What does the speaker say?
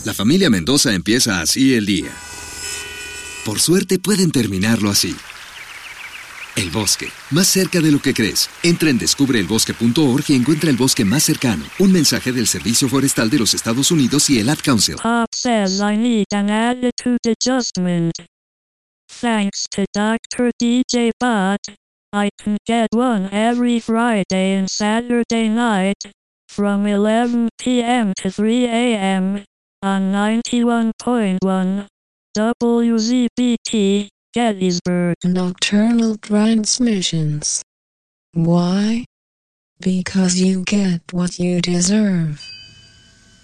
La familia Mendoza empieza así el día. Por suerte pueden terminarlo así. El bosque, más cerca de lo que crees. Entra en descubreelbosque.org y encuentra el bosque más cercano. Un mensaje del Servicio Forestal de los Estados Unidos y el Ad Council. Pop says I need an attitude adjustment. Thanks to Dr. DJ Bot, I can get one every Friday and Saturday night from 11 p.m. to 3 a.m. on 91.1 WZBT, Gettysburg. Nocturnal transmissions. Why? Because you get what you deserve.